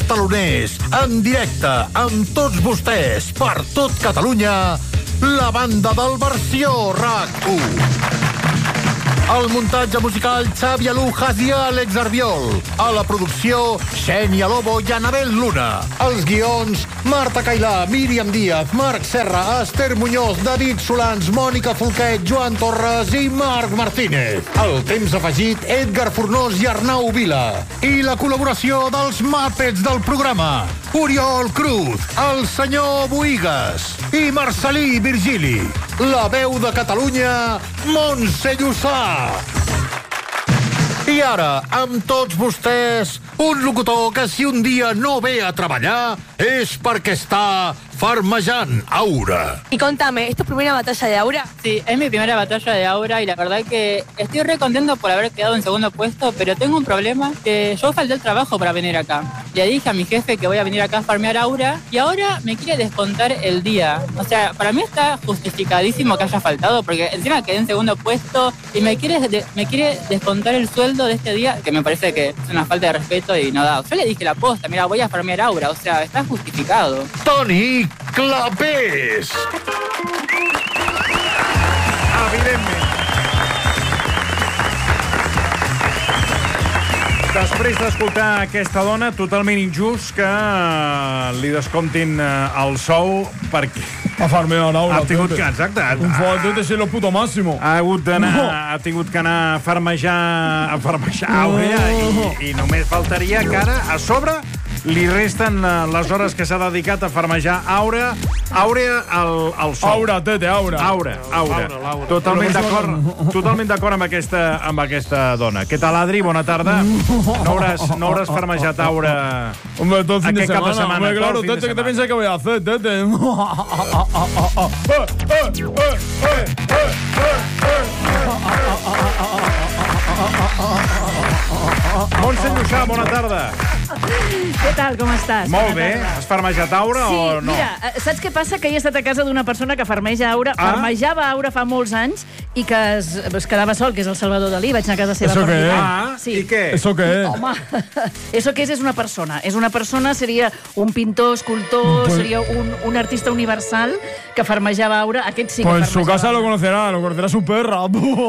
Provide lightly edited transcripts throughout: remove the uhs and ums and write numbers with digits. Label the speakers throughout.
Speaker 1: taloners, en directe, amb tots vostès, per tot Catalunya, la banda del Versió RAC1. El muntatge musical, Xavi Alujas i Àlex Arbiol. A la producció, Xènia Lobo i Anabel Luna. Els guions, Marta Cailà, Míriam Díaz, Marc Serra, Esther Muñoz, David Solans, Mònica Folquet, Joan Torres i Marc Martínez. El temps afegit, Edgar Fornós i Arnau Vila. I la col·laboració dels Muppets del programa, Oriol Cruz, el senyor Boïgues i Marcelí Virgili. La veu de Catalunya, Montse Llussà. I ara, amb tots vostès, un locutor que si un dia no ve a treballar és perquè està farmejant Aura.
Speaker 2: Y contame, ¿es tu primera batalla de Aura?
Speaker 3: Sí, es mi primera batalla de Aura y la verdad que estoy re contento por haber quedado en segundo puesto, pero tengo un problema, que yo falté el trabajo para venir acá. Le dije a mi jefe que voy a venir acá a farmear Aura y ahora me quiere descontar el día. O sea, para mí está justificadísimo que haya faltado, porque encima quedé en segundo puesto y me quiere descontar el sueldo de este día, que me parece que es una falta de respeto y no da. Yo le dije la posta, mira, voy a farmear Aura, o sea, está justificado.
Speaker 1: Toni Clapés.
Speaker 4: Evidentment. Després d'escoltar aquesta dona, totalment injust que li descomptin el sou perquè...
Speaker 5: A farmear Aura.
Speaker 4: Ha tingut que... Exacte.
Speaker 5: Un favor de ser lo puto máximo.
Speaker 4: Ha tingut que anar a farmejar Aura i només faltaria que ara, a sobre, li resten les hores que s'ha dedicat a farmejar Aura al sou.
Speaker 5: Aura, tete, Aura.
Speaker 4: Aura. Totalment d'acord amb aquesta dona. Què tal, Adri? Bona tarda. No hauràs farmejat Aura
Speaker 5: hombre, todo el fin de
Speaker 4: aquest cap de setmana.
Speaker 5: Hombre, claro, tete, ¿qué te piensas que voy a hacer, tete?
Speaker 4: Montse Llussà, bona tarda.
Speaker 6: Què tal, com estàs?
Speaker 4: Molt bé. Has farmejat Aura o no?
Speaker 6: Sí, mira, saps què passa? Que he estat a casa d'una persona que farmeja Aura, farmejava Aura fa molts anys i que es quedava sol, que és el Salvador Dalí. Vaig anar a casa seva
Speaker 5: ¿Eso
Speaker 6: per
Speaker 5: qué
Speaker 6: dinar.
Speaker 5: es?
Speaker 6: Sí.
Speaker 4: I què?
Speaker 5: ¿Eso qué es?
Speaker 6: Home, eso que és una persona. És una persona, seria un pintor, escultor,
Speaker 5: Pues-
Speaker 6: seria un artista universal que farmejava Aura. Aquest sí que
Speaker 5: Pues en su
Speaker 6: farmejava
Speaker 5: casa lo
Speaker 6: Aura.
Speaker 5: conocerá su perra.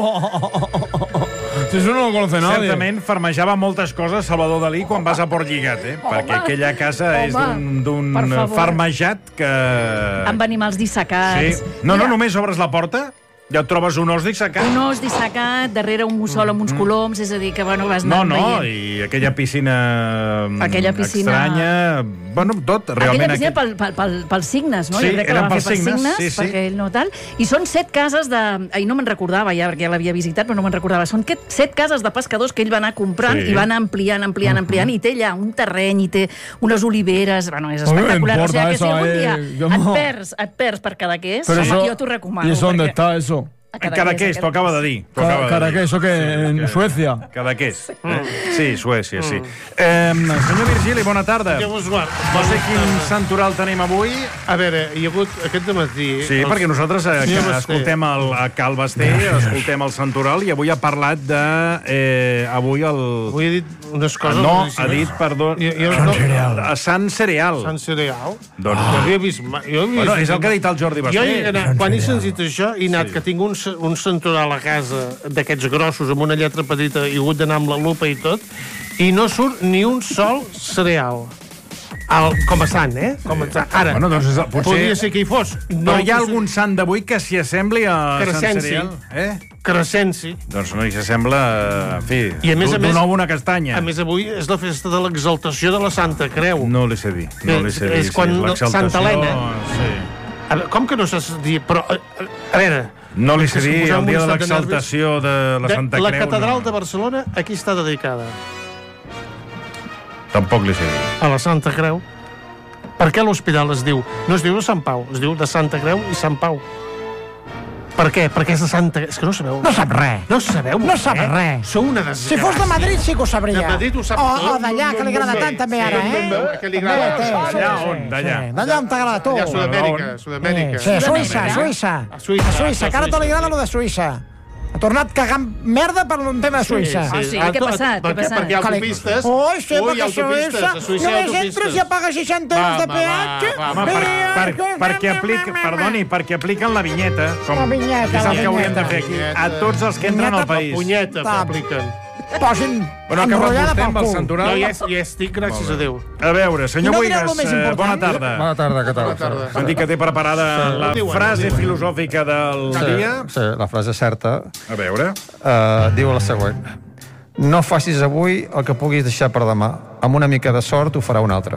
Speaker 5: Si eso no lo conoce nadie.
Speaker 4: Certament farmejava moltes coses Salvador Dalí quan vas a Port Lligat, perquè aquella casa és d'un
Speaker 6: per favor.
Speaker 4: farmejat que...
Speaker 6: Amb animals dissecats.
Speaker 4: Sí. No, només obres la porta, ja et trobes un os dissecat.
Speaker 6: Un os dissecat, darrere un mussol amb uns coloms, és a dir, que bueno, vas anar veient.
Speaker 4: I aquella piscina estranya... Bueno, tot, realment...
Speaker 6: Aquella piscina pels signes, no?
Speaker 4: Sí,
Speaker 6: Jo crec que la
Speaker 4: eren
Speaker 6: va
Speaker 4: pels
Speaker 6: fer pels
Speaker 4: signes,
Speaker 6: signes,
Speaker 4: sí.
Speaker 6: perquè ell no tal. I són 7 cases de... Ahir no me'n recordava ja, perquè ja l'havia visitat, però no me'n recordava. Són 7 cases de pescadors que ell va anar comprant i va anar ampliant, i té allà un terreny, i té unes oliveres... Bueno, és espectacular. O sigui, que si algun dia et perds per Cadaqués, jo t'ho recomano.
Speaker 5: ¿Y eso dónde está eso?
Speaker 4: Cadaqués, t'ho acaba de dir.
Speaker 5: Cadaqués, ¿eso qué? ¿En Suecia?
Speaker 4: Cadaqués. Sí, Suècia, sí. Senyor Virgili, bona tarda. No sé quin santoral tenim avui.
Speaker 7: A veure, hi ha hagut aquest dematí...
Speaker 4: Sí, perquè nosaltres escoltem a Cal Basté, escoltem el santoral, i avui ha parlat de... Avui
Speaker 7: ha dit unes coses...
Speaker 4: No, ha dit, perdó... Sant Cereal.
Speaker 7: Sant Cereal?
Speaker 4: Doncs...
Speaker 7: Jo havia vist...
Speaker 4: Bueno, és el que ha dit el Jordi Basté.
Speaker 7: Quan he sentit això, he anat que tinc un santoral a casa d'aquests grossos amb una lletra petita i he hagut d'anar amb la lupa i tot, i no surt ni un sol cereal. Com a sant, Com a sant. Ara,
Speaker 4: bueno, doncs potser...
Speaker 7: podria ser que hi fos.
Speaker 4: No hi ha algun sant d'avui que s'hi assembli a Sant Cereal?
Speaker 7: Crescenci.
Speaker 4: Doncs no hi s'assembla, en fi,
Speaker 7: d'un
Speaker 4: ou una castanya.
Speaker 7: A més, avui és la festa de l'exaltació de la Santa Creu.
Speaker 4: No li sé dir.
Speaker 7: És quan Santa Helena... Com que no saps dir... Però, a veure...
Speaker 4: No li sé dir el dia de l'exaltació de la Santa Creu.
Speaker 7: La catedral de Barcelona, a qui està dedicada?
Speaker 4: Tampoc li sé dir.
Speaker 7: A la Santa Creu. Per què l'hospital es diu... No es diu de Sant Pau, es diu de Santa Creu i Sant Pau. Per què? Perquè és de Santa... És que no sabeu...
Speaker 8: No sap res.
Speaker 7: No sabeu
Speaker 8: No sap res.
Speaker 7: Sou una desgràcia.
Speaker 8: Si fos de Madrid sí que ho sabria.
Speaker 7: De Madrid ho sap tot.
Speaker 8: O d'allà, que li agrada tant també ara,
Speaker 7: Que li agrada tant.
Speaker 4: D'allà on?
Speaker 8: D'allà on t'agrada a tu.
Speaker 7: Allà a Sud-amèrica.
Speaker 8: Sí, a Suïssa. A Suïssa, que ara te li agrada lo de Suïssa. A tornat cagant merda per un tema de Suïssa.
Speaker 6: Ah, sí? Què ha passat? Què ha passat?
Speaker 7: Perquè hi ha autopistes.
Speaker 8: Ui, sí, perquè
Speaker 7: autopistes.
Speaker 8: Suïssa
Speaker 7: A Suïssa hi ha
Speaker 8: només
Speaker 7: autopistes.
Speaker 8: entres i apagues 60 euros de peatge.
Speaker 4: Home, perquè apliquen la vinyeta, com
Speaker 8: La vinyeta,
Speaker 4: és el
Speaker 8: la
Speaker 4: que haurien de
Speaker 8: vinyeta.
Speaker 4: fer aquí, a tots els que entren al país.
Speaker 7: Punyeta,
Speaker 8: Va.
Speaker 7: apliquen.
Speaker 8: Posin
Speaker 4: Bueno, ha acabat
Speaker 8: enrotllada
Speaker 4: vostè
Speaker 8: pel
Speaker 4: amb el
Speaker 8: cul.
Speaker 4: santoral.
Speaker 7: No, ja estic, gràcies a Déu.
Speaker 4: A veure, senyor
Speaker 8: I no direu
Speaker 4: Boigas,
Speaker 8: lo més important?
Speaker 4: bona tarda.
Speaker 5: Bona tarda, què tal?
Speaker 7: Bona tarda.
Speaker 4: M'han dit que té preparada la
Speaker 7: Diuen,
Speaker 4: frase
Speaker 7: diuen.
Speaker 4: filosòfica del dia.
Speaker 5: Sí, la frase certa
Speaker 4: A veure.
Speaker 5: diu la següent. No facis avui el que puguis deixar per demà. Amb una mica de sort ho farà un altre.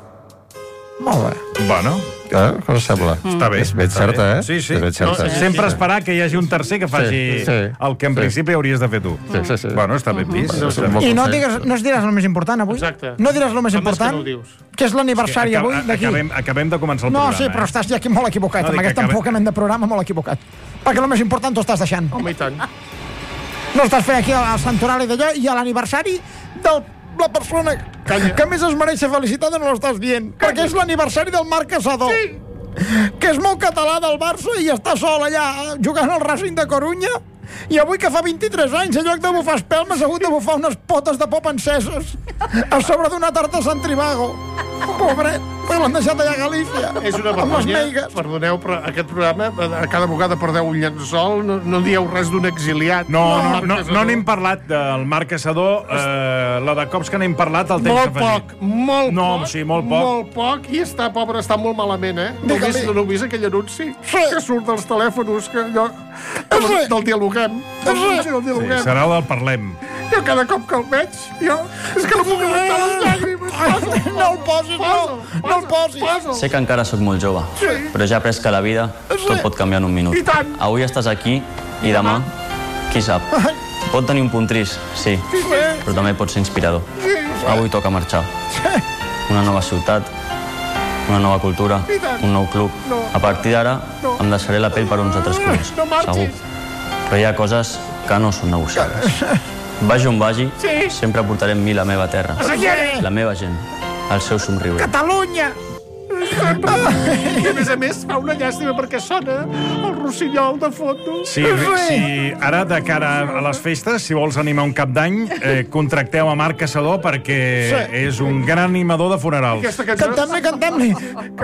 Speaker 5: Molt bé.
Speaker 4: Bueno,
Speaker 5: Què us sembla?
Speaker 4: està bé.
Speaker 5: És ben
Speaker 4: està
Speaker 5: certa,
Speaker 4: bé.
Speaker 5: eh?
Speaker 4: Sí, sí.
Speaker 5: És ben certa.
Speaker 4: Sempre esperar que hi hagi un tercer que faci
Speaker 5: Sí, sí.
Speaker 4: el que en
Speaker 5: Sí.
Speaker 4: principi hauries de fer tu.
Speaker 5: Sí.
Speaker 4: Bueno, està ben vist.
Speaker 8: I no es diràs el més important avui?
Speaker 7: Exacte.
Speaker 8: No diràs el més
Speaker 7: Com és que
Speaker 8: important?
Speaker 7: no ho dius?
Speaker 8: Que és l'aniversari avui d'aquí.
Speaker 4: Acabem de començar el
Speaker 8: No,
Speaker 4: programa.
Speaker 8: sí, però estàs ja aquí molt equivocat.
Speaker 4: No,
Speaker 8: Amb
Speaker 4: dic
Speaker 8: aquest
Speaker 4: que acabem-
Speaker 8: enfocament de programa molt equivocat. Perquè el més important t'ho estàs deixant.
Speaker 7: Home, i tant.
Speaker 8: No estàs fent aquí el santoral i d'allò i a l'aniversari de la persona que més es mereix ser felicitada no l'estàs dient. Perquè és l'aniversari del Marc Caçador. Sí. Que és molt català del Barça i està sol allà jugant al Racing de Corunya. I avui, que fa 23 anys, en lloc de bufar espelmes, ha hagut de bufar unes potes de pop enceses a sobre d'una tarta a Sant Trivago. Pobret, que l'han deixat allà a Galícia.
Speaker 7: És una
Speaker 8: amb les
Speaker 7: vergonya.
Speaker 8: meigues.
Speaker 7: Perdoneu, però aquest programa, a cada vegada perdeu un llençol, no dieu res d'un exiliat.
Speaker 4: No n'hem parlat del Marc Caçador. La de cops que n'hem parlat, el temps
Speaker 7: Molt
Speaker 4: que faci.
Speaker 7: poc, molt
Speaker 4: No,
Speaker 7: poc.
Speaker 4: sí, molt poc.
Speaker 7: Molt poc, i està, pobre, està molt malament, eh?
Speaker 8: Digue-li.
Speaker 7: No heu vist aquell anunci?
Speaker 8: Sí.
Speaker 7: Que surt dels telèfons, que allò...
Speaker 8: Sí.
Speaker 7: Del dialoguem. Del dialoguem.
Speaker 4: Sí, serà el del Parlem.
Speaker 7: Jo cada cop que el veig, és que no puc aguantar les llàgrimes.
Speaker 8: No el posis, no el posis.
Speaker 9: Sé que encara sóc molt jove, però ja he après que la vida tot pot canviar en un minut.
Speaker 7: I tant.
Speaker 9: Avui estàs aquí i demà, qui sap? Pot tenir un punt trist, sí, però també pot ser inspirador. Avui toca marxar. Una nova ciutat, una nova cultura, un nou club. A partir d'ara em deixaré la pell per uns altres colors,
Speaker 7: No marxis.
Speaker 9: segur. Però hi ha coses que no són negociables. Vagi on vagi, sempre portaré amb mi la meva terra, la meva gent, el seu somriure.
Speaker 8: Catalunya!
Speaker 7: I a més fa una llàstima perquè sona el rossinyol de fondo.
Speaker 4: Sí, ara, de cara a les festes, si vols animar un cap d'any, contracteu a Marc Caçador perquè és un gran animador de funerals.
Speaker 7: Aquesta cançó...
Speaker 8: Cantem-li.